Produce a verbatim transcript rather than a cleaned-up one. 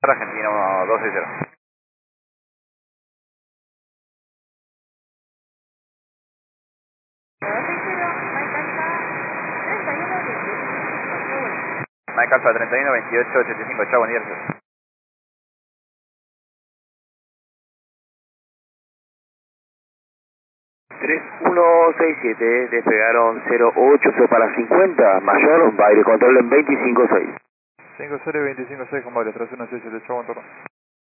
Argentina uno dos seis cero. Mike Alfa treinta y uno veintiocho ochenta y cinco, chao, buen día. tres uno seis siete, despegaron cero ocho para cincuenta, mayor, baile control en veinticinco seis. cinco cero y veinticinco seis con varios, tres uno seis siete, chao, buen turno.